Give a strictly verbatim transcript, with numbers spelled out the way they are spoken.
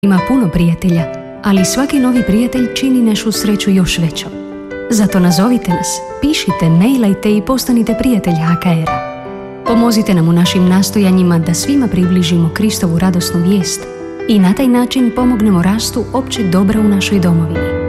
Ima puno prijatelja, ali svaki novi prijatelj čini našu sreću još većom. Zato nazovite nas, pišite, mailajte i postanite prijatelj H K R-a. Pomozite nam u našim nastojanjima da svima približimo Kristovu radosnu vijest i na taj način pomognemo rastu općeg dobra u našoj domovini.